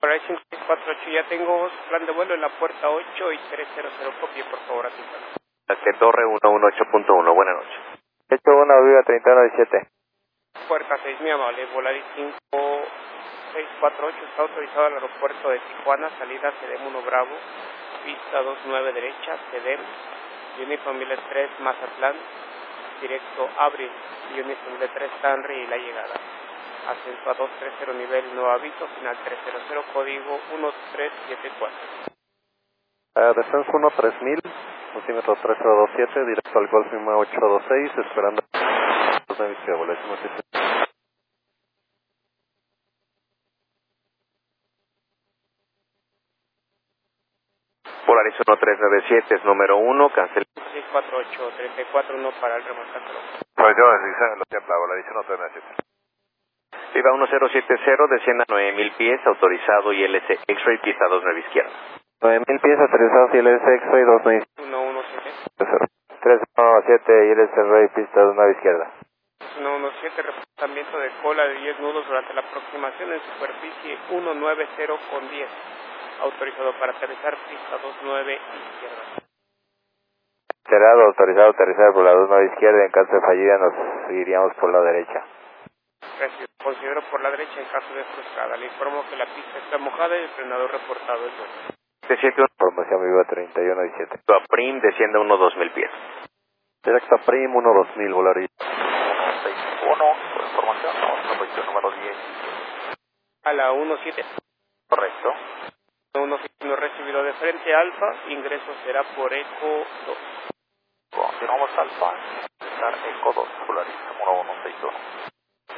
Para el 5648 ya tengo plan de vuelo en la puerta 8 y 300, copie por favor aquí. Torre 118.1, buenas noches. 81 Viva 3117. Puerta 6, muy amable, Volaris 5648 está autorizado al aeropuerto de Tijuana, salida CEDEM 1 Bravo, pista 29 derecha, CEDEM, Unit Familia 3 Mazatlán, directo Abril, Unit Familia 3 Stanley y la llegada. Ascenso a 230 nivel, nuevo aviso, final 300, código 1374. Descenso 13000, centímetro 3027, directo al Golf Lima 826, esperando de mi ciudad, Polaris 1397 es número 1, cancel. 648-34, no para el remarcándolo. Pues yo, lo siempre, Volaris 137. Viva 1070, descienda a 9000 pies, autorizado ILS X-Ray, pista 29 izquierda. 9000 pies autorizados y ILS X-Ray 297. 117. 317 ILS X-Ray, pista 29 izquierda. 117, reportamiento de cola de 10 nudos durante la aproximación en superficie 190 con 10. Autorizado para aterrizar, pista 29 izquierda. Cerrado, autorizado a aterrizar por la 29 izquierda, en caso de fallida nos iríamos por la derecha. Gracias. Considero por la derecha en caso de frustrada. Le informo que la pista está mojada y el frenador reportado es bueno. 71. Formación Viva 3117. A Prim, descienda 2000 pies. Directo a Prim 12000, Volaris. 161, información, posición número 10. A la 17. Correcto. 17 no recibido de frente Alfa, ingreso será por Eco 2. Continuamos Alfa, Eco 2, Polaris 1161.